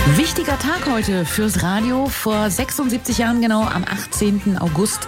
Wichtiger Tag heute fürs Radio. Vor 76 Jahren genau, am 18. August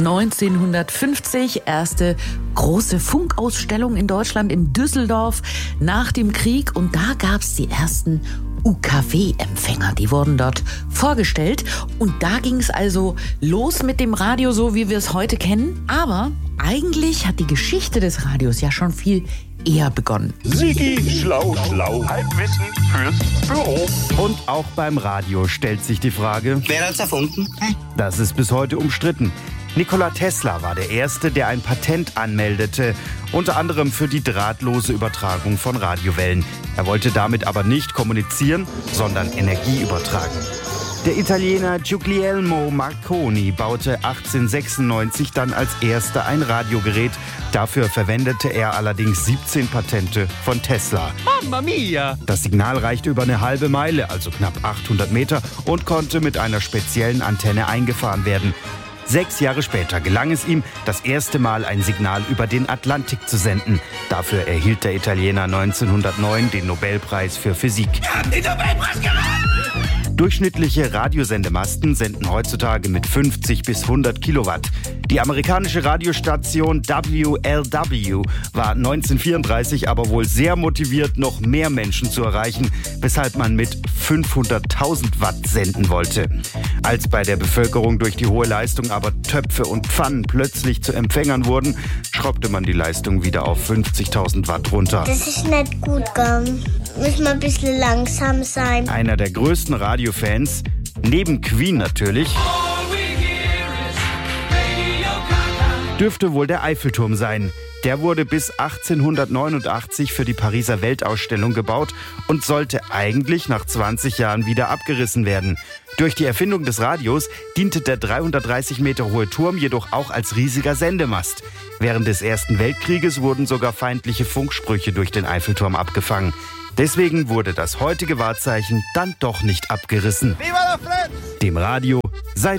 1950, erste große Funkausstellung in Deutschland, in Düsseldorf nach dem Krieg. Und da gab es die ersten UKW-Empfänger, die wurden dort vorgestellt. Und da ging es also los mit dem Radio, so wie wir es heute kennen. Aber eigentlich hat die Geschichte des Radios ja schon viel eher begonnen. Sigi, schlau, Halbwissen fürs Büro. Und auch beim Radio stellt sich die Frage, wer hat's erfunden? das ist bis heute umstritten. Nikola Tesla war der Erste, der ein Patent anmeldete, unter anderem für die drahtlose Übertragung von Radiowellen. Er wollte damit aber nicht kommunizieren, sondern Energie übertragen. Der Italiener Guglielmo Marconi baute 1896 dann als erster ein Radiogerät. Dafür verwendete er allerdings 17 Patente von Tesla. Mamma mia! Das Signal reichte über eine halbe Meile, also knapp 800 Meter, und konnte mit einer speziellen Antenne eingefahren werden. 6 Jahre später gelang es ihm, das erste Mal ein Signal über den Atlantik zu senden. Dafür erhielt der Italiener 1909 den Nobelpreis für Physik. Den Nobelpreis gewonnen! Durchschnittliche Radiosendemasten senden heutzutage mit 50 bis 100 Kilowatt. Die amerikanische Radiostation WLW war 1934 aber wohl sehr motiviert, noch mehr Menschen zu erreichen, weshalb man mit 500.000 Watt senden wollte. Als bei der Bevölkerung durch die hohe Leistung aber Töpfe und Pfannen plötzlich zu Empfängern wurden, schraubte man die Leistung wieder auf 50.000 Watt runter. Das ist nicht gut gegangen. Müssen wir ein bisschen langsam sein. Einer der größten Radiofans, neben Queen natürlich, dürfte wohl der Eiffelturm sein. Der wurde bis 1889 für die Pariser Weltausstellung gebaut und sollte eigentlich nach 20 Jahren wieder abgerissen werden. Durch die Erfindung des Radios diente der 330 Meter hohe Turm jedoch auch als riesiger Sendemast. Während des Ersten Weltkrieges wurden sogar feindliche Funksprüche durch den Eiffelturm abgefangen. Deswegen wurde das heutige Wahrzeichen dann doch nicht abgerissen. Dem Radio sei